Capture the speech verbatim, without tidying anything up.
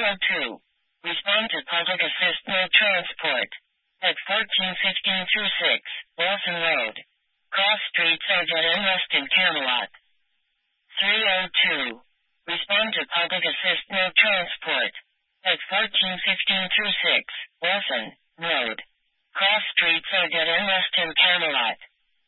oh two. Respond to public assist no transport. At fourteen fifteen through six, Wilson Road. Cross streets are dead end west in Camelot. three oh two. Respond to public assist no transport. At fourteen fifteen through six, Wilson Road. Cross streets are dead end west in Camelot.